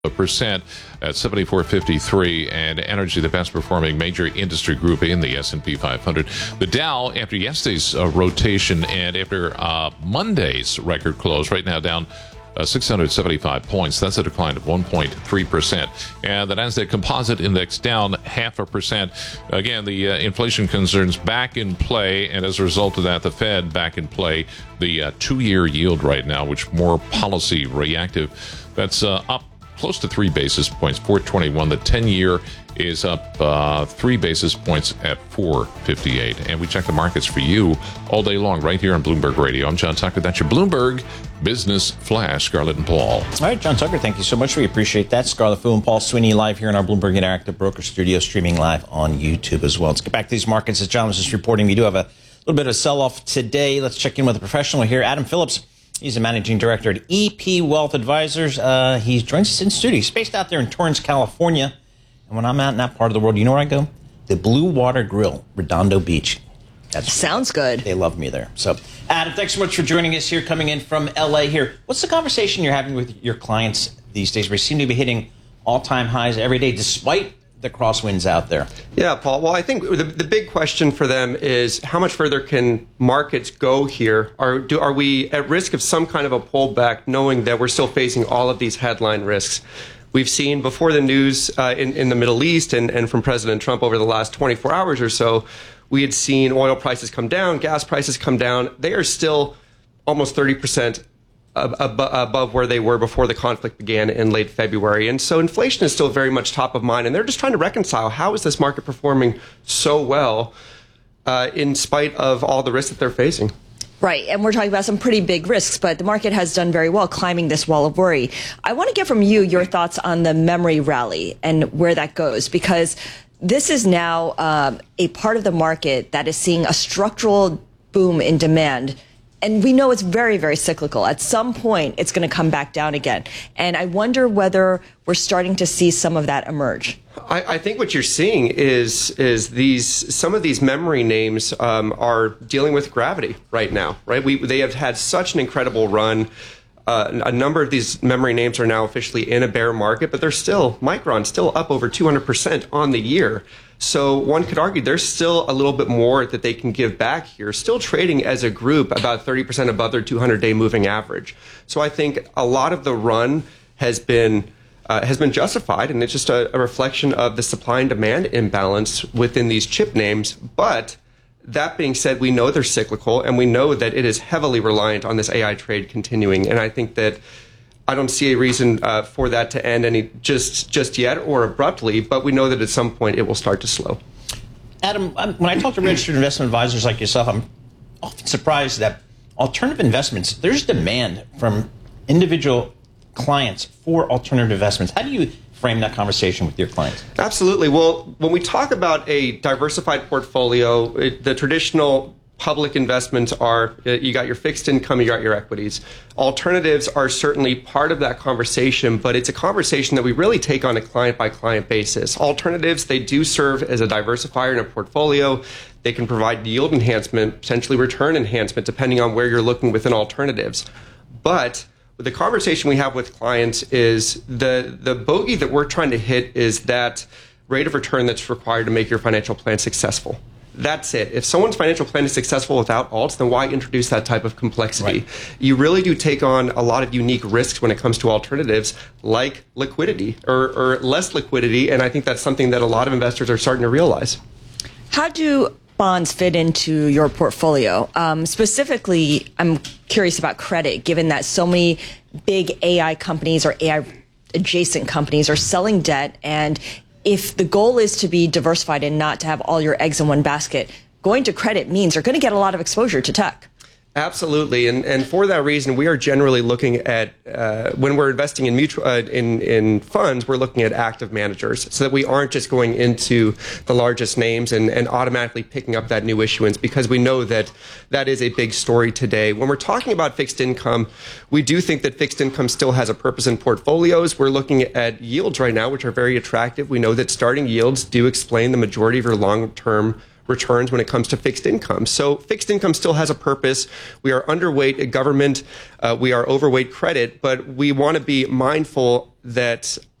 percent at 74.53, and energy the best performing major industry group in the S&P 500. The Dow, after yesterday's rotation and after Monday's record close, right now down 675 points. That's a decline of 1.3%. And the Nasdaq Composite Index down 0.5%. Again, the inflation concerns back in play, and as a result of that, the Fed back in play. The two-year yield right now, which more policy reactive, that's up close to 3 basis points, 421. The 10-year is up 3 basis points at 458. And we check the markets for you all day long right here on Bloomberg Radio. I'm John Tucker. That's your Bloomberg Business Flash. Scarlett and Paul. All right, John Tucker, thank you so much. We appreciate that. Scarlett Fu and Paul Sweeney live here in our Bloomberg Interactive Broker Studio, streaming live on YouTube as well. Let's get back to these markets. As John was just reporting, we do have a little bit of a sell-off today. Let's check in with a professional here, Adam Phillips. He's a managing director at EP Wealth Advisors. He joins us in studio. He's based out there in Torrance, California. And when I'm out in that part of the world, you know where I go? The Blue Water Grill, Redondo Beach. That sounds good. They love me there. So, Adam, thanks so much for joining us here, coming in from L.A. here. What's the conversation you're having with your clients these days? We seem to be hitting all-time highs every day, despite the crosswinds out there. Yeah, Paul. Well, I think the big question for them is how much further can markets go here? Are we at risk of some kind of a pullback, knowing that we're still facing all of these headline risks? We've seen before the news in the Middle East and from President Trump over the last 24 hours or so, we had seen oil prices come down, gas prices come down. They are still almost 30% above where they were before the conflict began in late February. And so inflation is still very much top of mind. And they're just trying to reconcile, how is this market performing so well in spite of all the risks that they're facing? Right, and we're talking about some pretty big risks, but the market has done very well climbing this wall of worry. I want to get from you your thoughts on the memory rally and where that goes, because this is now a part of the market that is seeing a structural boom in demand. And we know it's very, very cyclical. At some point, it's going to come back down again. And I wonder whether we're starting to see some of that emerge. I think what you're seeing is some of these memory names are dealing with gravity right now. Right, they have had such an incredible run. A number of these memory names are now officially in a bear market, but they're still, Micron's still up over 200% on the year. So one could argue there's still a little bit more that they can give back here, still trading as a group about 30% above their 200-day moving average. So I think a lot of the run has been justified, and it's just a reflection of the supply and demand imbalance within these chip names. But that being said, we know they're cyclical, and we know that it is heavily reliant on this AI trade continuing. And I think that I don't see a reason for that to end just yet or abruptly, but we know that at some point it will start to slow. Adam, when I talk to registered investment advisors like yourself, I'm often surprised that alternative investments, there's demand from individual clients for alternative investments. How do you frame that conversation with your clients? Absolutely. Well, when we talk about a diversified portfolio, the traditional public investments are, you got your fixed income, you got your equities. Alternatives are certainly part of that conversation, but it's a conversation that we really take on a client-by-client basis. Alternatives, they do serve as a diversifier in a portfolio. They can provide yield enhancement, potentially return enhancement, depending on where you're looking within alternatives. But the conversation we have with clients is the bogey that we're trying to hit is that rate of return that's required to make your financial plan successful. That's it. If someone's financial plan is successful without alts, then why introduce that type of complexity? Right. You really do take on a lot of unique risks when it comes to alternatives, like liquidity or less liquidity, and I think that's something that a lot of investors are starting to realize. How do bonds fit into your portfolio? Specifically, I'm curious about credit, given that so many big AI companies or AI adjacent companies are selling debt, and if the goal is to be diversified and not to have all your eggs in one basket, going to credit means you're going to get a lot of exposure to tech. Absolutely, and for that reason, we are generally looking at when we're investing in in funds, we're looking at active managers, so that we aren't just going into the largest names and automatically picking up that new issuance, because we know that that is a big story today. When we're talking about fixed income, we do think that fixed income still has a purpose in portfolios. We're looking at yields right now, which are very attractive. We know that starting yields do explain the majority of your long-term returns when it comes to fixed income. So fixed income still has a purpose. We are underweight government. We are overweight credit, but we want to be mindful that